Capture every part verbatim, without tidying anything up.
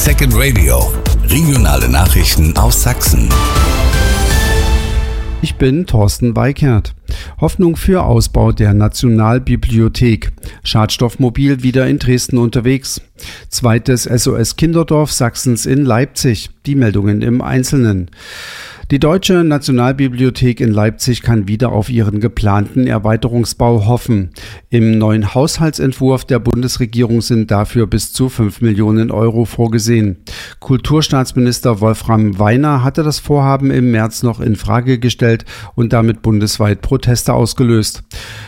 Second Radio. Regionale Nachrichten aus Sachsen. Ich bin Thorsten Weikert. Hoffnung für Ausbau der Nationalbibliothek. Schadstoffmobil wieder in Dresden unterwegs. Zweites S O S Kinderdorf Sachsens in Leipzig. Die Meldungen im Einzelnen. Die Deutsche Nationalbibliothek in Leipzig kann wieder auf ihren geplanten Erweiterungsbau hoffen. Im neuen Haushaltsentwurf der Bundesregierung sind dafür bis zu fünf Millionen Euro vorgesehen. Kulturstaatsminister Wolfram Weiner hatte das Vorhaben im März noch in Frage gestellt und damit bundesweit Proteste ausgelöst.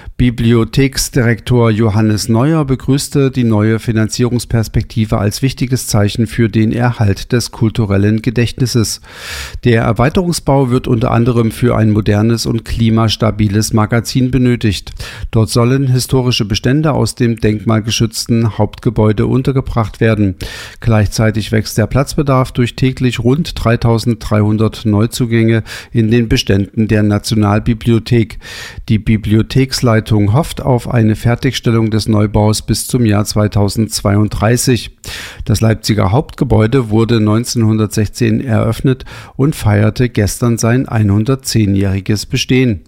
Bibliotheksdirektor Johannes Neuer begrüßte die neue Finanzierungsperspektive als wichtiges Zeichen für den Erhalt des kulturellen Gedächtnisses. Der Erweiterungsbau wird unter anderem für ein modernes und klimastabiles Magazin benötigt. Dort sollen historische Bestände aus dem denkmalgeschützten Hauptgebäude untergebracht werden. Gleichzeitig wächst der Platzbedarf durch täglich rund dreitausenddreihundert Neuzugänge in den Beständen der Nationalbibliothek. Die Bibliotheksleitung hofft auf eine Fertigstellung des Neubaus bis zum Jahr zweitausendzweiunddreißig. Das Leipziger Hauptgebäude wurde neunzehnhundertsechzehn eröffnet und feierte gestern sein hundertzehnjähriges Bestehen.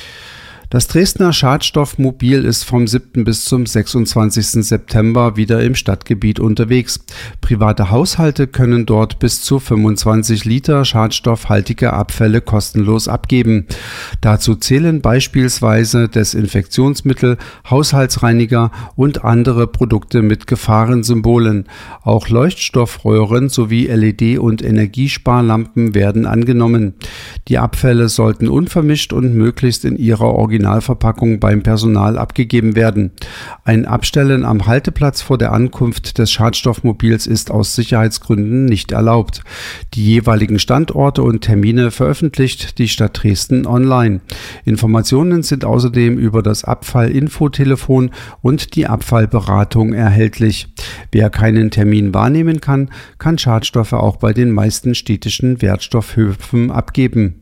Das Dresdner Schadstoffmobil ist vom siebten bis zum sechsundzwanzigsten September wieder im Stadtgebiet unterwegs. Private Haushalte können dort bis zu fünfundzwanzig Liter schadstoffhaltige Abfälle kostenlos abgeben. Dazu zählen beispielsweise Desinfektionsmittel, Haushaltsreiniger und andere Produkte mit Gefahrensymbolen. Auch Leuchtstoffröhren sowie L E D- und Energiesparlampen werden angenommen. Die Abfälle sollten unvermischt und möglichst in ihrer Originalverpackung beim Personal abgegeben werden. Ein Abstellen am Halteplatz vor der Ankunft des Schadstoffmobils ist aus Sicherheitsgründen nicht erlaubt. Die jeweiligen Standorte und Termine veröffentlicht die Stadt Dresden online. Informationen sind außerdem über das Abfallinfotelefon und die Abfallberatung erhältlich. Wer keinen Termin wahrnehmen kann, kann Schadstoffe auch bei den meisten städtischen Wertstoffhöfen abgeben.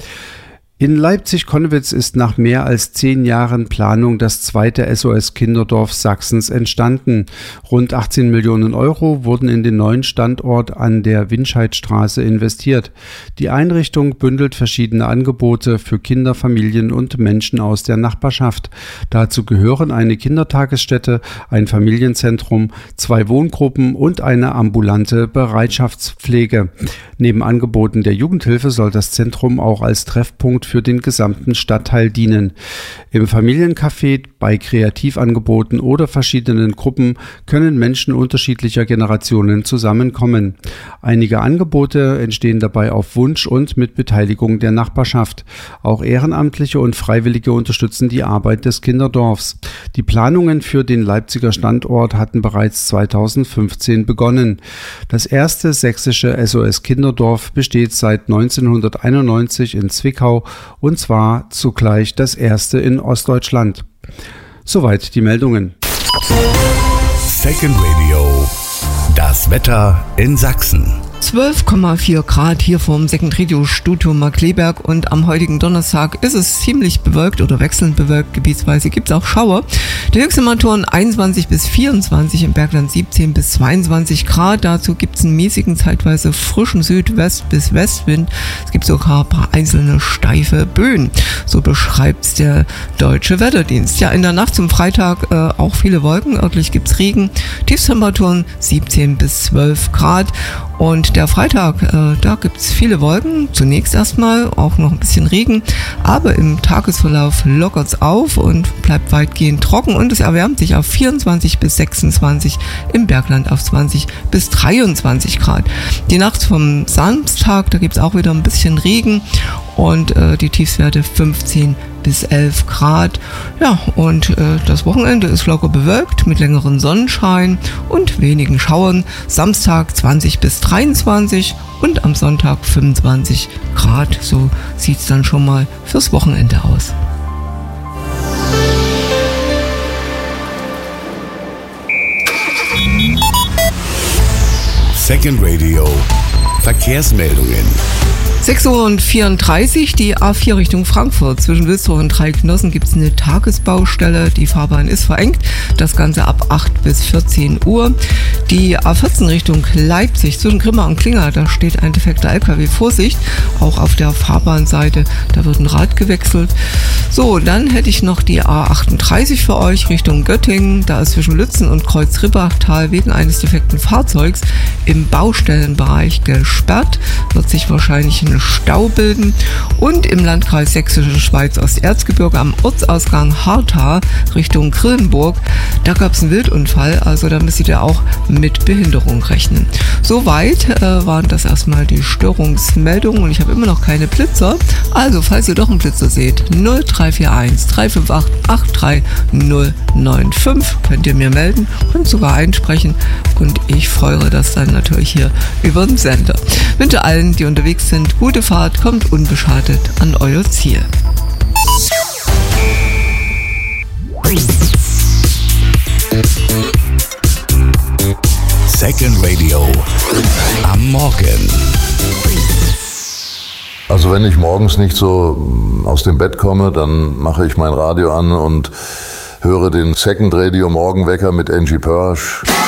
In Leipzig-Konnewitz ist nach mehr als zehn Jahren Planung das zweite S O S Kinderdorf Sachsens entstanden. Rund achtzehn Millionen Euro wurden in den neuen Standort an der Winscheidstraße investiert. Die Einrichtung bündelt verschiedene Angebote für Kinder, Familien und Menschen aus der Nachbarschaft. Dazu gehören eine Kindertagesstätte, ein Familienzentrum, zwei Wohngruppen und eine ambulante Bereitschaftspflege. Neben Angeboten der Jugendhilfe soll das Zentrum auch als Treffpunkt für den gesamten Stadtteil dienen. Im Familiencafé, bei Kreativangeboten oder verschiedenen Gruppen können Menschen unterschiedlicher Generationen zusammenkommen. Einige Angebote entstehen dabei auf Wunsch und mit Beteiligung der Nachbarschaft. Auch Ehrenamtliche und Freiwillige unterstützen die Arbeit des Kinderdorfs. Die Planungen für den Leipziger Standort hatten bereits zweitausendfünfzehn begonnen. Das erste sächsische S O S Kinderdorf besteht seit neunzehnhunderteinundneunzig in Zwickau und zwar zugleich das erste in Ostdeutschland. Soweit die Meldungen. Second Radio. Das Wetter in Sachsen. zwölf Komma vier Grad hier vom Second Radio Studio Markkleeberg und am heutigen Donnerstag ist es ziemlich bewölkt oder wechselnd bewölkt, gebietsweise gibt es auch Schauer. Die Höchsttemperaturen einundzwanzig bis vierundzwanzig, im Bergland siebzehn bis zweiundzwanzig Grad, dazu gibt es einen mäßigen, zeitweise frischen Südwest- bis Westwind. Es gibt sogar ein paar einzelne steife Böen, so beschreibt es der Deutsche Wetterdienst. Ja, in der Nacht zum Freitag äh, auch viele Wolken, örtlich gibt es Regen, Tiefstemperaturen siebzehn bis zwölf Grad. Und der Freitag, äh, da gibt es viele Wolken, zunächst erstmal auch noch ein bisschen Regen, aber im Tagesverlauf lockert es auf und bleibt weitgehend trocken und es erwärmt sich auf vierundzwanzig bis sechsundzwanzig, im Bergland auf zwanzig bis dreiundzwanzig Grad. Die Nacht vom Samstag, da gibt es auch wieder ein bisschen Regen und äh, die Tiefstwerte fünfzehn bis elf Grad. Ja, und äh, das Wochenende ist locker bewölkt mit längeren Sonnenschein und wenigen Schauern. Samstag zwanzig bis dreiundzwanzig und am Sonntag fünfundzwanzig Grad. So sieht es dann schon mal fürs Wochenende aus. Second Radio. Verkehrsmeldungen. sechs Uhr vierunddreißig, die A vier Richtung Frankfurt. Zwischen Wilsdruck und Dreiknossen gibt es eine Tagesbaustelle. Die Fahrbahn ist verengt. Das Ganze ab acht bis vierzehn Uhr. Die A vierzehn Richtung Leipzig zwischen Grimma und Klinger. Da steht ein defekter L K W. Vorsicht, auch auf der Fahrbahnseite. Da wird ein Rad gewechselt. So, dann hätte ich noch die A achtunddreißig für euch Richtung Göttingen. Da ist zwischen Lützen und Kreuz-Ribbachtal wegen eines defekten Fahrzeugs im Baustellenbereich gesperrt. Wird sich wahrscheinlich ein Stau bilden. Und im Landkreis Sächsische Schweiz Osterzgebirge am Ortsausgang Hartha Richtung Grillenburg, da gab es einen Wildunfall, also da müsst ihr auch mit Behinderung rechnen. Soweit äh, waren das erstmal die Störungsmeldungen und ich habe immer noch keine Blitzer. Also falls ihr doch einen Blitzer seht, null drei vier eins drei fünf acht acht drei null neun fünf könnt ihr mir melden und sogar einsprechen und ich freue das dann natürlich hier über den Sender. Ich wünsche allen, die unterwegs sind, gute Fahrt, kommt unbeschadet an euer Ziel. Second Radio am Morgen. Also wenn ich morgens nicht so aus dem Bett komme, dann mache ich mein Radio an und höre den Second Radio Morgenwecker mit Angie Pörsch.